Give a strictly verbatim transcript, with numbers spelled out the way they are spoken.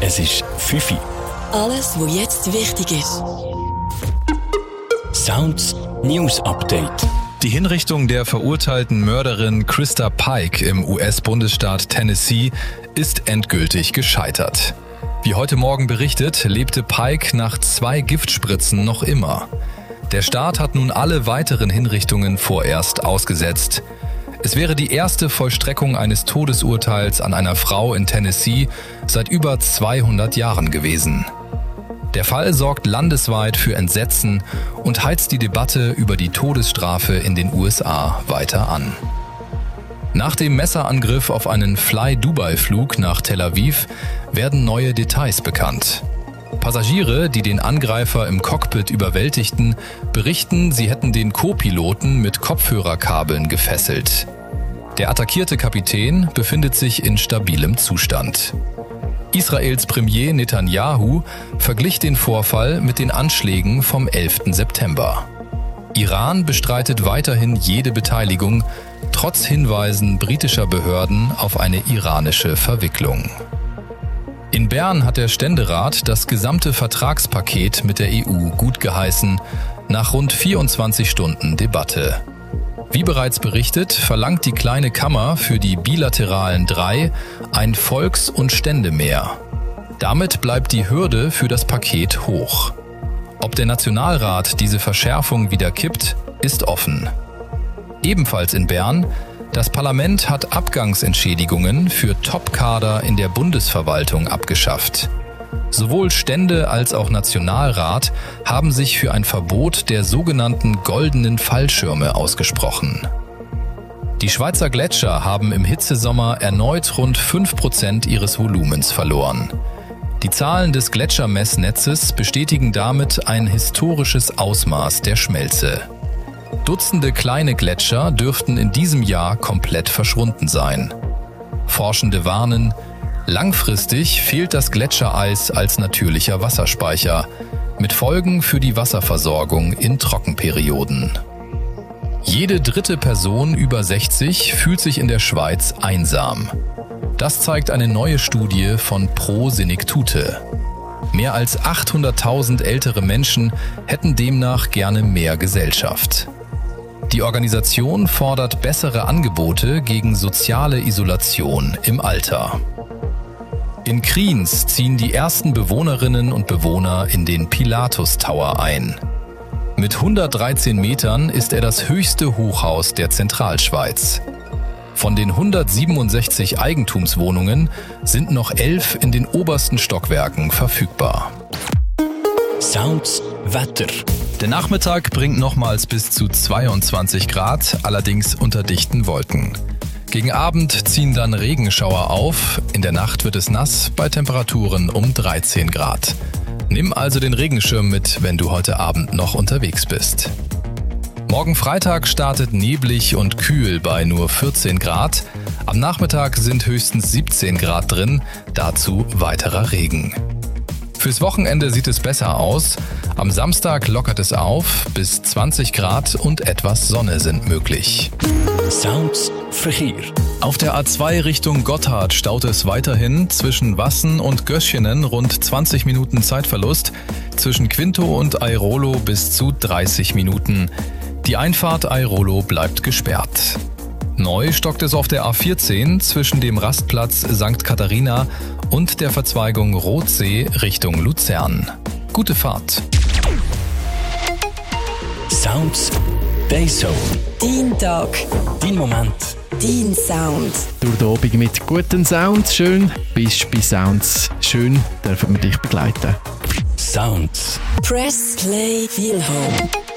Es ist fünf Uhr. Alles, was jetzt wichtig ist. Sounds News Update. Die Hinrichtung der verurteilten Mörderin Krista Pike im U S-Bundesstaat Tennessee ist endgültig gescheitert. Wie heute Morgen berichtet, lebte Pike nach zwei Giftspritzen noch immer. Der Staat hat nun alle weiteren Hinrichtungen vorerst ausgesetzt. Es wäre die erste Vollstreckung eines Todesurteils an einer Frau in Tennessee seit über zweihundert Jahren gewesen. Der Fall sorgt landesweit für Entsetzen und heizt die Debatte über die Todesstrafe in den U S A weiter an. Nach dem Messerangriff auf einen Fly-Dubai-Flug nach Tel Aviv werden neue Details bekannt. Passagiere, die den Angreifer im Cockpit überwältigten, berichten, sie hätten den Co-Piloten mit Kopfhörerkabeln gefesselt. Der attackierte Kapitän befindet sich in stabilem Zustand. Israels Premier Netanyahu verglich den Vorfall mit den Anschlägen vom elften September. Iran bestreitet weiterhin jede Beteiligung, trotz Hinweisen britischer Behörden auf eine iranische Verwicklung. In Bern hat der Ständerat das gesamte Vertragspaket mit der E U gutgeheißen, nach rund vierundzwanzig Stunden Debatte. Wie bereits berichtet, verlangt die Kleine Kammer für die bilateralen drei ein Volks- und Ständemehr. Damit bleibt die Hürde für das Paket hoch. Ob der Nationalrat diese Verschärfung wieder kippt, ist offen. Ebenfalls in Bern: Das Parlament hat Abgangsentschädigungen für Top-Kader in der Bundesverwaltung abgeschafft. Sowohl Stände als auch Nationalrat haben sich für ein Verbot der sogenannten goldenen Fallschirme ausgesprochen. Die Schweizer Gletscher haben im Hitzesommer erneut rund fünf Prozent ihres Volumens verloren. Die Zahlen des Gletschermessnetzes bestätigen damit ein historisches Ausmaß der Schmelze. Dutzende kleine Gletscher dürften in diesem Jahr komplett verschwunden sein. Forschende warnen, langfristig fehlt das Gletschereis als natürlicher Wasserspeicher, mit Folgen für die Wasserversorgung in Trockenperioden. Jede dritte Person über sechzig fühlt sich in der Schweiz einsam. Das zeigt eine neue Studie von Pro Senectute. Mehr als achthunderttausend ältere Menschen hätten demnach gerne mehr Gesellschaft. Die Organisation fordert bessere Angebote gegen soziale Isolation im Alter. In Kriens ziehen die ersten Bewohnerinnen und Bewohner in den Pilatus Tower ein. Mit hundertdreizehn Metern ist er das höchste Hochhaus der Zentralschweiz. Von den hundertsiebenundsechzig Eigentumswohnungen sind noch elf in den obersten Stockwerken verfügbar. Sounds Wetter. Der Nachmittag bringt nochmals bis zu zweiundzwanzig Grad, allerdings unter dichten Wolken. Gegen Abend ziehen dann Regenschauer auf, in der Nacht wird es nass bei Temperaturen um dreizehn Grad. Nimm also den Regenschirm mit, wenn du heute Abend noch unterwegs bist. Morgen Freitag startet neblig und kühl bei nur vierzehn Grad. Am Nachmittag sind höchstens siebzehn Grad drin, dazu weiterer Regen. Fürs Wochenende sieht es besser aus. Am Samstag lockert es auf, bis zwanzig Grad und etwas Sonne sind möglich. Sounds Verkehr. Auf der A zwei Richtung Gotthard staut es weiterhin zwischen Wassen und Göschenen rund zwanzig Minuten Zeitverlust, zwischen Quinto und Airolo bis zu dreißig Minuten. Die Einfahrt Airolo bleibt gesperrt. Neu stockt es auf der A vierzehn zwischen dem Rastplatz Sankt Katharina und der Verzweigung Rothsee Richtung Luzern. Gute Fahrt. Sounds Dayzone. Dein Tag. Dein Moment. Dein Sound. Durch den Abend mit guten Sounds. Schön bist bei Sounds. Schön dürfen wir dich begleiten. Sounds. Press Play Feel Home.